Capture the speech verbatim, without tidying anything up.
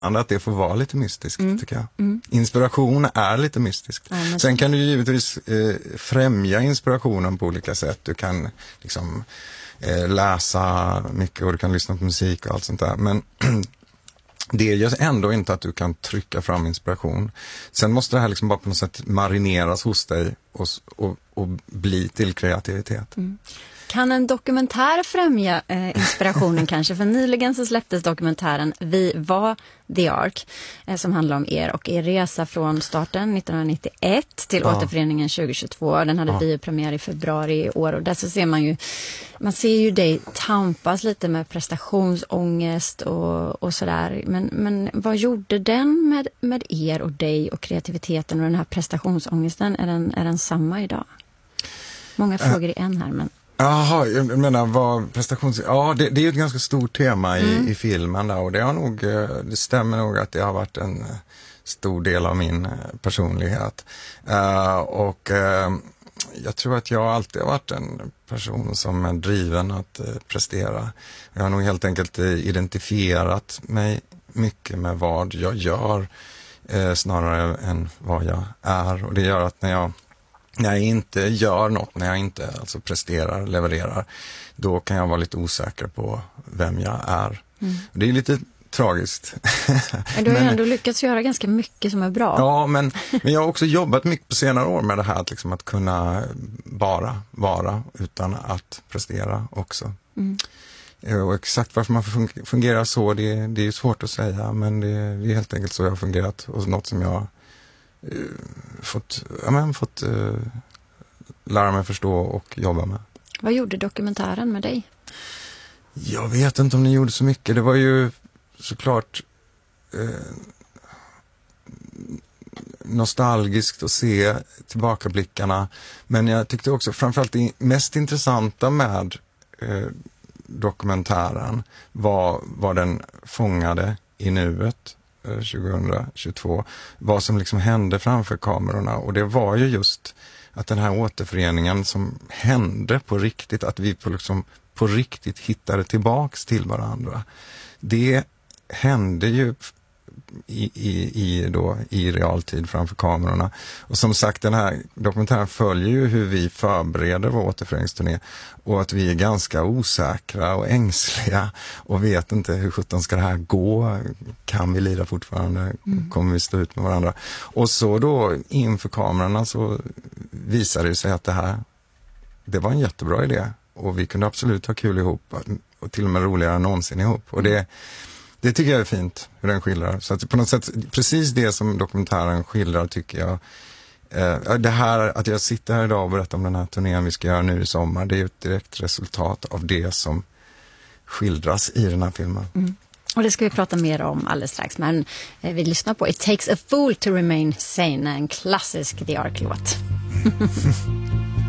att det får vara lite mystiskt, Mm. tycker jag. Mm. Inspiration är lite mystiskt. Ja, men Sen så- kan du givetvis eh, främja inspirationen på olika sätt. Du kan liksom eh, läsa mycket och du kan lyssna på musik och allt sånt där. Men det gör ändå inte att du kan trycka fram inspiration. Sen måste det här liksom bara på något sätt marineras hos dig och, och, och bli till kreativitet. Mm. Kan en dokumentär främja eh, inspirationen kanske? För nyligen så släpptes dokumentären Vi var The Ark eh, som handlar om er och er resa från starten nittonhundranittioett till Ja. återföreningen tjugohundratjugotvå. Den hade Ja. biopremiär i februari i år och där så ser man ju man ser ju dig tampas lite med prestationsångest och, och sådär. Men, men vad gjorde den med, med er och dig och kreativiteten och den här prestationsångesten? Är den, är den samma idag? Många frågor i en här, men... Jaha, jag menar vad prestations... Ja, det, det är ju ett ganska stort tema i, Mm. i filmen där, och det har nog, eh, det stämmer nog att det har varit en eh, stor del av min eh, personlighet. Eh, och eh, jag tror att jag alltid har varit en person som är driven att eh, prestera. Jag har nog helt enkelt eh, identifierat mig mycket med vad jag gör eh, snarare än vad jag är, och det gör att när jag När jag inte gör något, när jag inte alltså presterar, levererar, då kan jag vara lite osäker på vem jag är. Mm. Det är lite tragiskt. Men du har ju Men- ändå lyckats göra ganska mycket som är bra. Ja, men, men jag har också jobbat mycket på senare år med det här att, liksom, att kunna bara vara utan att prestera också. Mm. Och exakt varför man fun- fungerar så, det, det är ju svårt att säga, men det, det är helt enkelt så jag har fungerat, och något som jag eh, fått, ja, men, fått eh, lära mig förstå och jobba med. Vad gjorde dokumentären med dig? Jag vet inte om ni gjorde så mycket. Det var ju såklart eh, nostalgiskt att se tillbakablickarna. Men jag tyckte också framförallt det mest intressanta med eh, dokumentären var vad den fångade i nuet eh, tjugohundratjugotvå. Vad som liksom hände framför kamerorna. Och det var ju just att den här återföreningen som hände på riktigt, att vi på, liksom, på riktigt hittade tillbaks till varandra. Det hände ju i, i, i, då, i realtid framför kamerorna. Och som sagt, den här dokumentären följer ju hur vi förbereder vår återföreningsturné, och att vi är ganska osäkra och ängsliga och vet inte hur sjutton ska det här gå. Kan vi lira fortfarande? Mm. Kommer vi stå ut med varandra? Och så då inför kamerorna så visade det sig att det här, det var en jättebra idé, och vi kunde absolut ha kul ihop, och till och med roligare än någonsin ihop. Och det Det tycker jag är fint, hur den skildrar. Så att på något sätt, precis det som dokumentären skildrar tycker jag. Eh, det här, att jag sitter här idag och berättar om den här turnén vi ska göra nu i sommar, det är ju ett direkt resultat av det som skildras i den här filmen. Mm. Och det ska vi prata mer om alldeles strax. Men eh, vi lyssnar på It Takes a Fool to Remain Sane, en klassisk The Ark-låt.